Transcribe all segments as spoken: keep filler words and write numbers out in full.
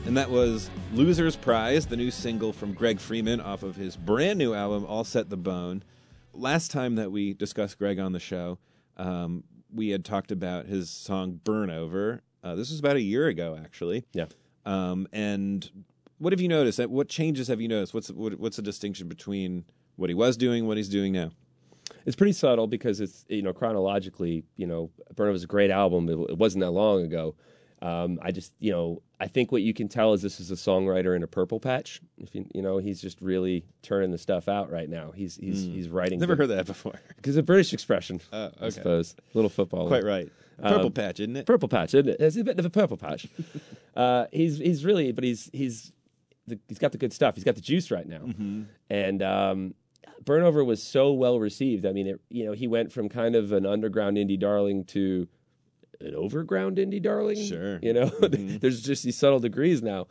And that was Loser's Prize, the new single from Greg Freeman off of his brand new album, All Set the Bone. Last time that we discussed Greg on the show, um, we had talked about his song Burn Over. Uh, this was about a year ago, actually. Yeah. Um, and what have you noticed? What changes have you noticed? What's what, what's the distinction between what he was doing, what he's doing now? It's pretty subtle because it's, you know, chronologically, you know, Burn Over was a great album. It, it wasn't that long ago. Um, I just, you know, I think what you can tell is this is a songwriter in a purple patch. If you, you know, he's just really turning the stuff out right now. He's he's mm. he's writing. Never good, heard that before. Because it's a British expression, uh, okay. I suppose. Little football. Quite right. Purple um, patch, isn't it? Purple patch, isn't it? It's a bit of a purple patch. uh, he's he's really, but he's he's the, he's got the good stuff. He's got the juice right now, mm-hmm. and. Um, Burn Over was so well received. I mean, it, you know, he went from kind of an underground indie darling to an overground indie darling. Sure. You know, mm-hmm. There's just these subtle degrees now.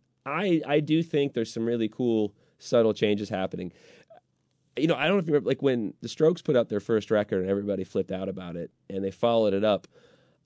I I do think there's some really cool subtle changes happening. You know, I don't know if you remember, like when the Strokes put out their first record and everybody flipped out about it and they followed it up.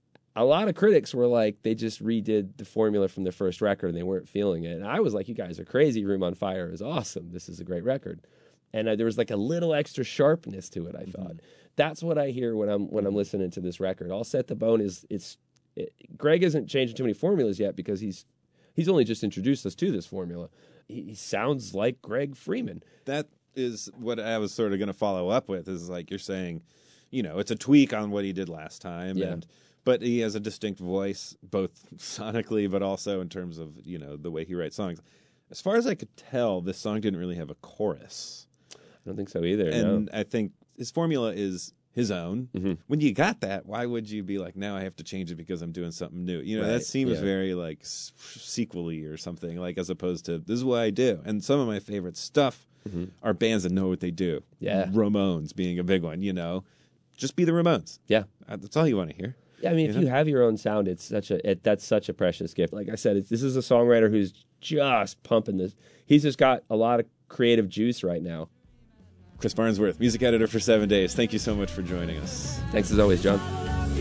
A lot of critics were like, they just redid the formula from their first record and they weren't feeling it. And I was like, you guys are crazy. Room on Fire is awesome. This is a great record. And uh, there was like a little extra sharpness to it, I thought. Mm-hmm. That's what I hear when I'm when I'm listening to this record. All Set the Bone is it's it, Greg isn't changing too many formulas yet because he's he's only just introduced us to this formula. He, he sounds like Greg Freeman. That is what I was sort of going to follow up with. Is like you're saying, you know, it's a tweak on what he did last time, yeah. and but he has a distinct voice, both sonically, but also in terms of you know the way he writes songs. As far as I could tell, this song didn't really have a chorus. I don't think so either. And no. I think his formula is his own. Mm-hmm. When you got that, why would you be like, now I have to change it because I'm doing something new? You know, right. that seems yeah. very like sequel-y or something, like as opposed to this is what I do. And some of my favorite stuff mm-hmm. are bands that know what they do. Yeah. Ramones being a big one, you know. Just be the Ramones. Yeah. That's all you want to hear. Yeah, I mean, you if know? you have your own sound, it's such a it, that's such a precious gift. Like I said, it's, this is a songwriter who's just pumping this. He's just got a lot of creative juice right now. Chris Farnsworth, music editor for Seven Days. Thank you so much for joining us. Thanks as always, John.